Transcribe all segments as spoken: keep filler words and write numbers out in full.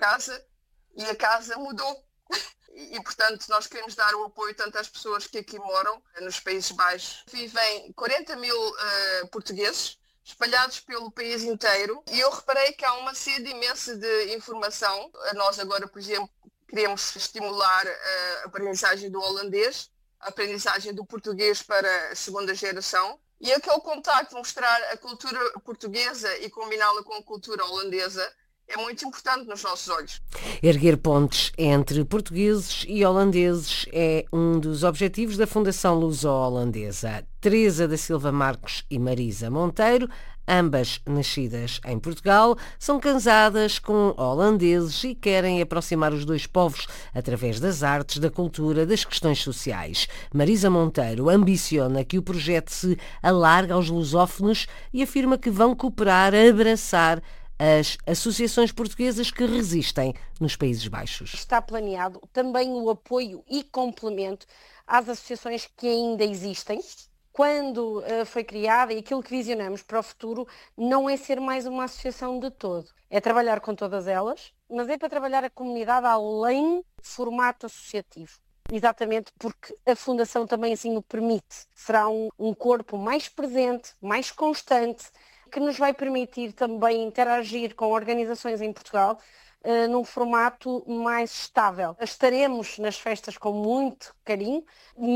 casa e a casa mudou. E, portanto, nós queremos dar o apoio tanto às pessoas que aqui moram, nos Países Baixos. Vivem quarenta mil uh, portugueses espalhados pelo país inteiro e eu reparei que há uma sede imensa de informação. Nós agora, por exemplo, queremos estimular a aprendizagem do holandês, a aprendizagem do português para a segunda geração e aquele contacto, mostrar a cultura portuguesa e combiná-la com a cultura holandesa é muito importante nos nossos olhos. Erguer pontes entre portugueses e holandeses é um dos objetivos da Fundação Luso-Holandesa. Teresa da Silva Marcos e Marisa Monteiro, ambas nascidas em Portugal, são casadas com holandeses e querem aproximar os dois povos através das artes, da cultura, das questões sociais. Marisa Monteiro ambiciona que o projeto se alargue aos lusófonos e afirma que vão cooperar a abraçar as associações portuguesas que resistem nos Países Baixos. Está planeado também o apoio e complemento às associações que ainda existem. Quando uh, foi criada, e aquilo que visionamos para o futuro não é ser mais uma associação de todo. É trabalhar com todas elas, mas é para trabalhar a comunidade além do formato associativo. Exatamente porque a Fundação também assim o permite. Será um, um corpo mais presente, mais constante, que nos vai permitir também interagir com organizações em Portugal uh, num formato mais estável. Estaremos nas festas com muito carinho,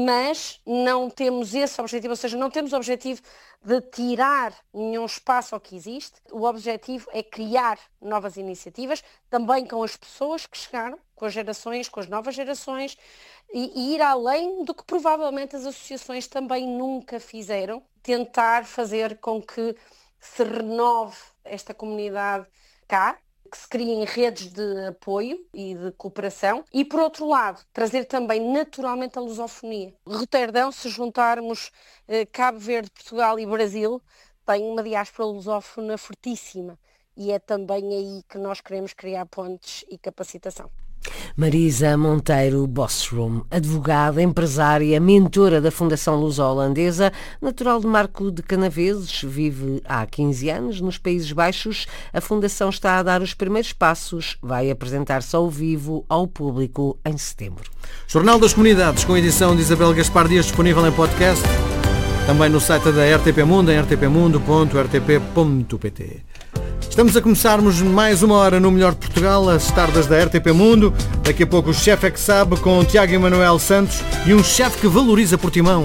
mas não temos esse objetivo, ou seja, não temos o objetivo de tirar nenhum espaço ao que existe. O objetivo é criar novas iniciativas, também com as pessoas que chegaram, com as gerações, com as novas gerações, e, e ir além do que provavelmente as associações também nunca fizeram, tentar fazer com que se renove esta comunidade cá, que se criem redes de apoio e de cooperação e, por outro lado, trazer também naturalmente a lusofonia. Roterdão, se juntarmos eh, Cabo Verde, Portugal e Brasil, tem uma diáspora lusófona fortíssima e é também aí que nós queremos criar pontes e capacitação. Marisa Monteiro Bosroom, advogada, empresária, mentora da Fundação Luso-Holandesa, natural de Marco de Canaveses, vive há quinze anos nos Países Baixos. A Fundação está a dar os primeiros passos, vai apresentar-se ao vivo ao público em setembro. Jornal das Comunidades, com edição de Isabel Gaspar Dias, disponível em podcast, também no site da R T P Mundo, em r t p mundo ponto r t p ponto p t. Estamos a começarmos mais uma hora no Melhor de Portugal, as tardes da R T P Mundo. Daqui a pouco o Chefe é que Sabe, com Tiago Emanuel Santos e um chefe que valoriza Portimão.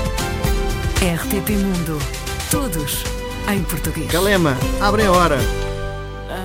R T P Mundo. Todos em português. Calema, abre a hora.